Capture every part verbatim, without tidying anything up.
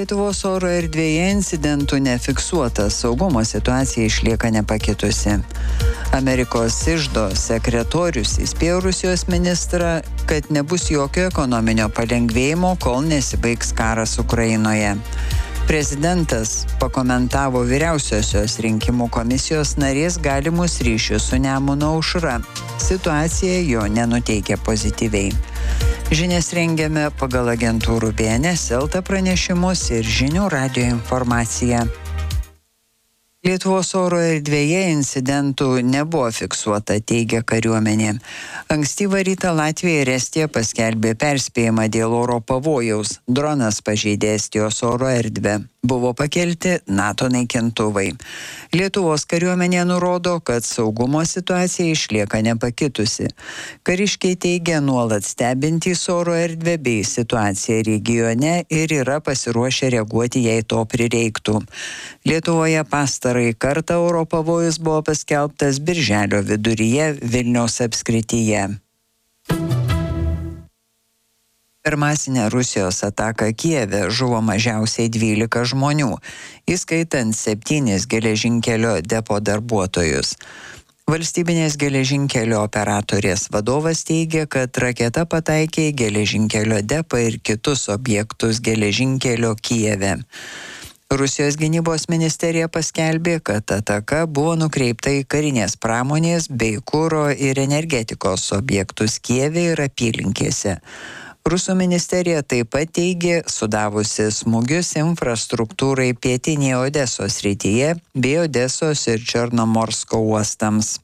Lietuvos oro erdvėje incidentų nefiksuota, saugumo situacija išlieka nepakitusi. Amerikos iždo sekretorius įspėjo Rusijos ministrą, kad nebus jokio ekonominio palengvėjimo, kol nesibaigs karas Ukrainoje. Prezidentas pakomentavo vyriausiosios rinkimų komisijos narės galimus ryšius su Nemuno aušra. Situacija jo nenuteikia pozityviai. Žinias rengiame pagal agentūrų B N S L T pranešimus ir Žinių radijo informaciją. Lietuvos oro erdvėje incidentų nebuvo fiksuota, teigia kariuomenė. Ankstyvą rytą Latvija ir Estija paskelbė perspėjimą dėl oro pavojaus. Dronas pažeidė Estijos oro erdvę. Buvo pakelti NATO naikintuvai. Lietuvos kariuomenė nurodo, kad saugumo situacija išlieka nepakitusi. Kariškiai teigia nuolat stebintys oro erdvę bei situaciją regione ir yra pasiruošę reaguoti, jei to prireiktų. Lietuvoje pastarąjį kartą oro pavojus buvo paskelbtas birželio viduryje Vilniaus apskrityje. Per masinę Rusijos ataką Kijeve žuvo mažiausiai dvylika žmonių, įskaitant septynis geležinkelio depo darbuotojus. Valstybinės geležinkelio operatorės vadovas teigia, kad raketa pataikė į geležinkelio depą ir kitus objektus geležinkelio Kijeve. Rusijos gynybos ministerija paskelbė, kad ataka buvo nukreipta į karinės pramonės bei kuro ir energetikos objektus Kijeve ir apylinkėse. Rusų ministerija taip pat teigė, sudavusi smūgius infrastruktūrai pietinėje Odesos srityje bei Odesos ir Černomorsko uostams.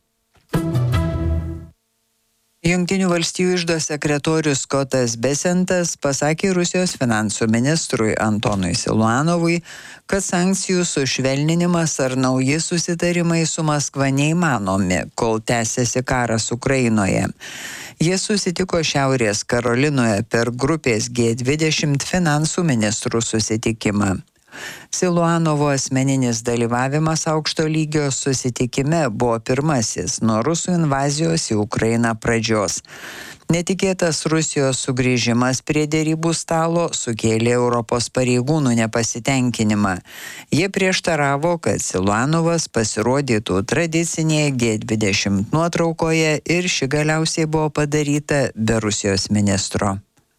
Jungtinių valstijų iždo sekretorius Skotas Besentas pasakė Rusijos finansų ministrui Antonui Siluanovui, kad sankcijų sušvelninimas ar nauji susitarimai su Maskva neįmanomi, kol tęsiasi karas Ukrainoje. Jie susitiko Šiaurės Karolinoje per grupės G dvidešimt finansų ministrų susitikimą. Siluanovo asmeninis dalyvavimas aukšto lygio susitikime buvo pirmasis nuo Rusų invazijos į Ukrainą pradžios. Netikėtas Rusijos sugrįžimas prie derybų stalo sukėlė Europos pareigūnų nepasitenkinimą. Jie prieštaravo, kad Siluanovas pasirodytų tradicinėje G dvidešimt nuotraukoje ir ši galiausiai buvo padaryta be Rusijos ministro.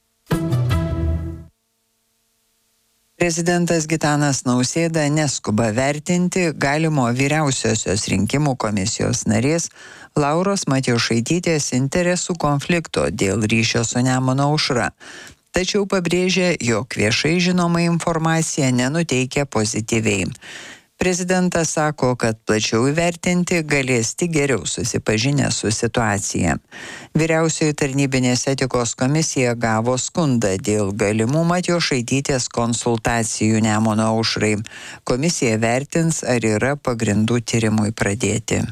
Prezidentas Gitanas Nausėda neskuba vertinti galimo vyriausiosios rinkimų komisijos narės Lauros Matjošaitytės interesų konflikto dėl ryšio su Nemuno aušra. Tačiau pabrėžė, jog viešai žinoma informacija nenuteikia pozityviai. Prezidentas sako, kad plačiau įvertinti galės tik geriau susipažinę su situacija. Vyriausioji tarnybinės etikos komisija gavo skundą dėl galimų Matjošaitytės konsultacijų Nemuno aušrai. Komisija vertins, ar yra pagrindų tyrimui pradėti.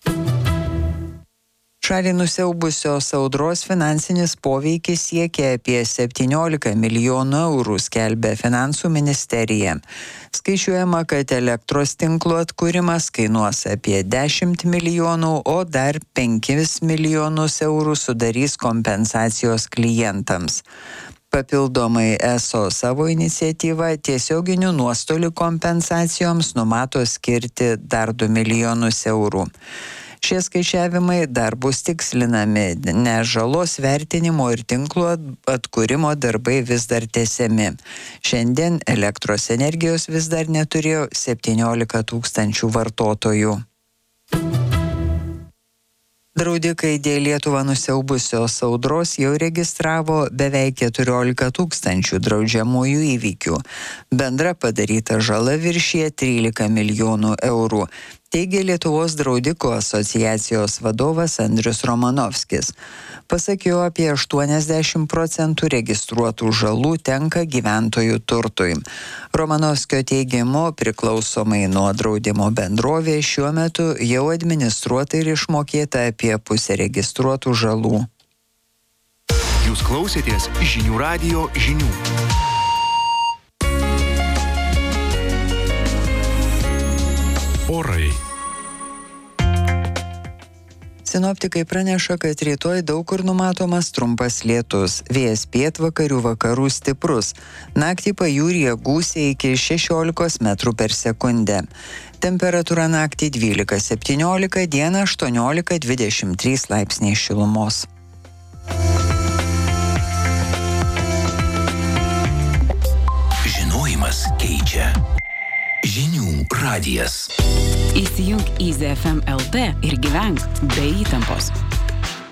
Šalį nusiaubusios audros finansinis poveikis siekia apie septyniolika milijonų eurų, skelbia finansų ministerija. Skaičiuojama, kad elektros tinklo atkūrimas kainuos apie dešimt milijonų, o dar penkis milijonus eurų sudarys kompensacijos klientams. Papildomai E S O savo iniciatyvą tiesioginių nuostolių kompensacijoms numato skirti dar du milijonus eurų. Šie skaičiavimai dar bus tikslinami, nes žalos vertinimo ir tinklo atkūrimo darbai vis dar tęsiami. Šiandien elektros energijos vis dar neturėjo septyniolika tūkstančių vartotojų. Draudikai dėl Lietuvą nusiaubusios audros jau registravo beveik keturiolika tūkstančių draudžiamųjų įvykių. Bendra padaryta žala viršija trylika milijonų eurų, teigia Lietuvos draudikų asociacijos vadovas Andrius Romanovskis. Pasak jo, apie aštuoniasdešimt procentų registruotų žalų tenka gyventojų turtui. Romanovskio teigimu, priklausomai nuo draudimo bendrovės, šiuo metu jau administruota ir išmokėta apie pusę registruotų žalų. Jūs klausėtės Žinių radijo žinių. Orai. Sinoptikai praneša, kad rytoj daug kur numatomas trumpas lietus. Vėjas pietvakarių vakarų stiprus. Naktį pajūryje gūsiai iki šešiolikos metrų per sekundę. Temperatūra naktį dvylika septyniolika, dieną aštuoniolika dvidešimt trys laipsniai šilumos. Žinojimas keičia. Žinių radijas. Įsijunk Easy F M L T ir gyvenk be įtampos.